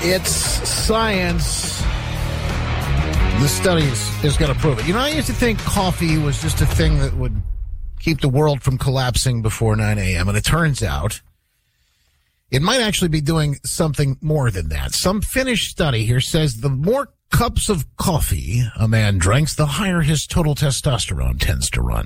It's science. The studies is going to prove it. You know, I used to think coffee was just a thing that would keep the world from collapsing before 9 a.m., and it turns out it might actually be doing something more than that. Some Finnish study here says the more cups of coffee a man drinks, the higher his total testosterone tends to run.